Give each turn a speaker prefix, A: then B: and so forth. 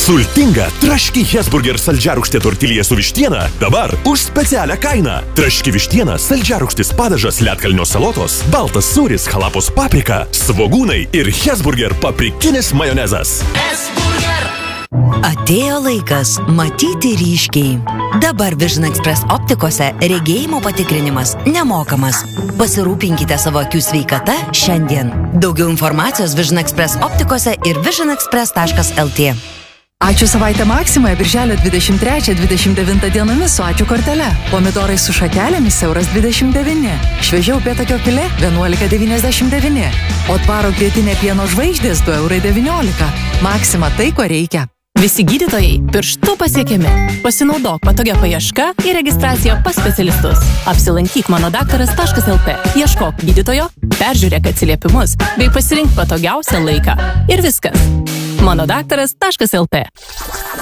A: Sultinga traški Hesburger saldžiarūgštė tortilija su vištiena dabar už specialią kainą. Traški vištiena, saldžiarūgštis padažas, ledkalnio salotos, baltas sūris, halapos paprika, svogūnai ir Hesburger paprikinis majonezas.
B: Atėjo laikas matyti ryškiai. Dabar Vision Express optikose regėjimo patikrinimas nemokamas. Pasirūpinkite savo akių sveikata šiandien. Daugiau informacijos Vision Express optikose ir visionexpress.lt.
C: Ačiū savaitę Maksimoje birželio 23-29 dienomis su ačiū kortele. Pomidorai su šakelėmis €29. Šviežia upėtakio filė €11,99. O dvaro grietinė pieno žvaigždės €2,19. Maksima tai, ko reikia.
D: Visi gydytojai pirštu pasiekiami. Pasinaudok patogia paieška ir registracija pas specialistus. Apsilankyk manodaktaras.lt. Ieškok gydytojo, peržiūrėk atsiliepimus bei pasirink patogiausią laiką. Ir viskas. manodaktaras.lt.